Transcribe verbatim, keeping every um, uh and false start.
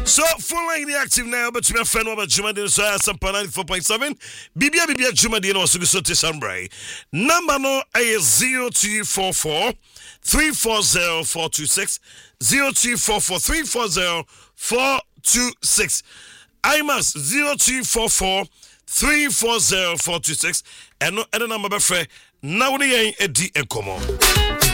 So, full line active now, but you friend over Jumadi, so I some ninety-four point seven. Bibia Bibia Jumadi, no, so to Sambray. Number no is zero two four four three four zero four two six zero two four four three four zero four two six. I must zero two four four three four zero four two six and no other number, my friend. Now, we ain't a D and come on.